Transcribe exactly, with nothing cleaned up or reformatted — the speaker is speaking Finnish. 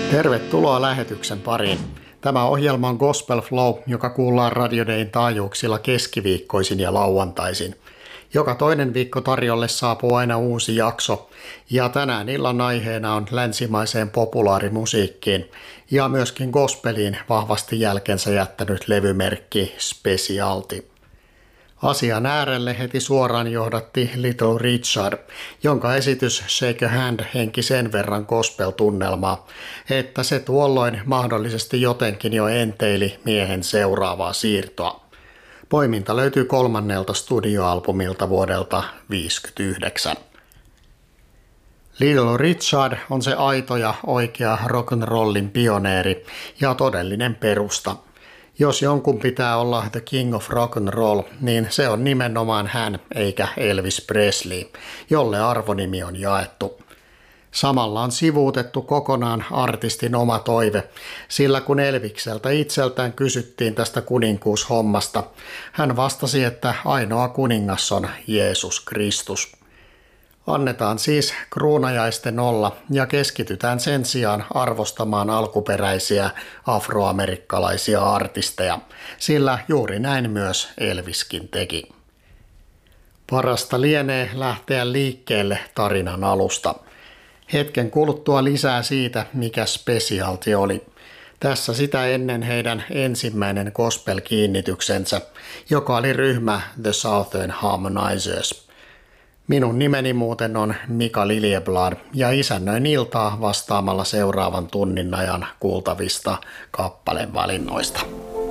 Tervetuloa lähetyksen pariin. Tämä ohjelma on Gospel Flow, joka kuullaan Radio Dayn taajuuksilla keskiviikkoisin ja lauantaisin. Joka toinen viikko tarjolle saapuu aina uusi jakso, ja tänään illan aiheena on länsimaiseen populaarimusiikkiin ja myöskin gospeliin vahvasti jälkensä jättänyt levymerkki Specialty. Asian äärelle heti suoraan johdatti Little Richard, jonka esitys Shake a Hand henki sen verran gospel-tunnelmaa, että se tuolloin mahdollisesti jotenkin jo enteili miehen seuraavaa siirtoa. Poiminta löytyy kolmannelta studioalbumilta vuodelta tuhatyhdeksänsataaviisikymmentäyhdeksän. Little Richard on se aito ja oikea rock'n'rollin pioneeri ja todellinen perusta. Jos jonkun pitää olla the king of rock and roll, niin se on nimenomaan hän eikä Elvis Presley, jolle arvonimi on jaettu. Samalla on sivuutettu kokonaan artistin oma toive, sillä kun Elvikseltä itseltään kysyttiin tästä kuninkuushommasta, hän vastasi, että ainoa kuningas on Jeesus Kristus. Annetaan siis kruunajaisten olla ja keskitytään sen sijaan arvostamaan alkuperäisiä afroamerikkalaisia artisteja, sillä juuri näin myös Elviskin teki. Parasta lienee lähteä liikkeelle tarinan alusta. Hetken kuluttua lisää siitä, mikä Specialty oli. Tässä sitä ennen heidän ensimmäinen gospel-kiinnityksensä, joka oli ryhmä The Southern Harmonizers. Minun nimeni muuten on Mika Liljeblad ja isännöin iltaa vastaamalla seuraavan tunnin ajan kuultavista kappalevalinnoista.